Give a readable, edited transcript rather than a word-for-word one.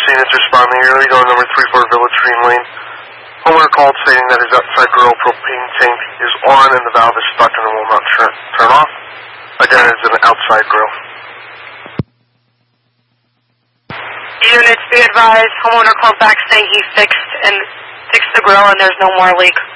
scene is responding. You're going to number 34 Village Green Lane. Homeowner called stating that his outside grill propane tank is on and the valve is stuck and it will not turn off. Again, it's an outside grill. Units, be advised, homeowner called back saying he fixed the grill and there's no more leak.